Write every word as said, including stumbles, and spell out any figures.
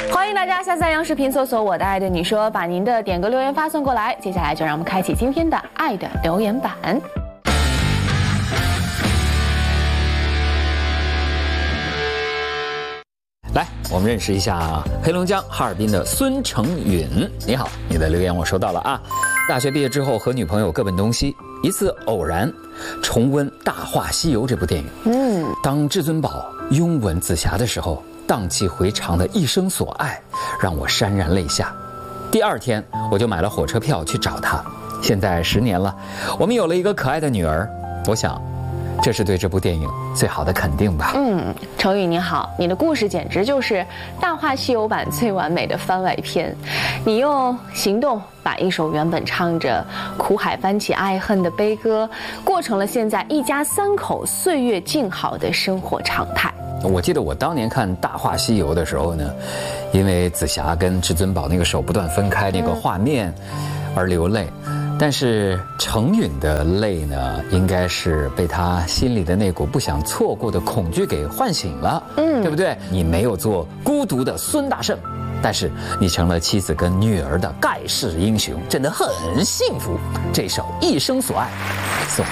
欢迎大家下载央视频搜索“我的爱对你说”，把您的点歌留言发送过来。接下来就让我们开启今天的爱的留言板。 来，我们认识一下黑龙江哈尔滨的孙成允。你好，你的留言我收到了啊。大学毕业之后和女朋友各奔东西，一次偶然重温《大话西游》这部电影。嗯，当至尊宝拥吻紫霞的时候，荡气回肠的一生所爱，让我潸然泪下。第二天我就买了火车票去找她。现在十年了，我们有了一个可爱的女儿。我想，这是对这部电影最好的肯定吧。 嗯，成宇你好，你的故事简直就是《大话西游》版最完美的番外篇。你用行动把一首原本唱着苦海翻起爱恨的悲歌，过成了现在一家三口岁月静好的生活常态。 我记得我当年看《大话西游》的时候呢，因为紫霞跟至尊宝那个手不断分开那个画面而流泪。但是成允的泪呢，应该是被他心里的那股不想错过的恐惧给唤醒了，嗯，对不对？你没有做孤独的孙大圣，但是你成了妻子跟女儿的盖世英雄，真的很幸福。这首《一生所爱》送